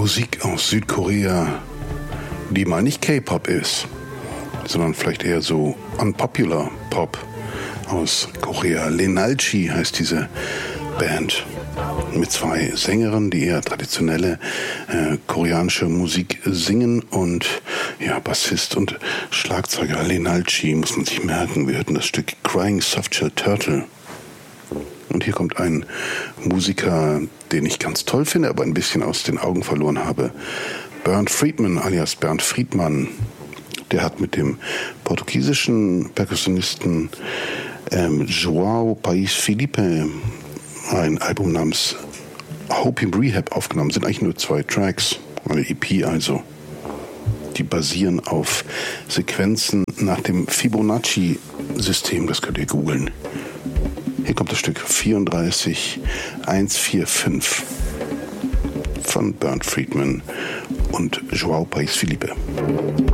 Musik aus Südkorea, die mal nicht K-Pop ist, sondern vielleicht eher so Unpopular Pop aus Korea. Lenalchi heißt diese Band mit zwei Sängerinnen, die eher traditionelle koreanische Musik singen und ja, Bassist und Schlagzeuger Lenalchi, muss man sich merken. Wir hörten das Stück Crying Softshell Turtle. Und hier kommt ein Musiker, den ich ganz toll finde, aber ein bisschen aus den Augen verloren habe. Bernd Friedman alias Bernd Friedmann. Der hat mit dem portugiesischen Perkussionisten João País Felipe ein Album namens Hopium Rehab aufgenommen. Sind eigentlich nur 2 Tracks, eine EP also. Die basieren auf Sequenzen nach dem Fibonacci-System, das könnt ihr googeln. Hier kommt das Stück 34145 von Bernd Friedman und João País Felipe.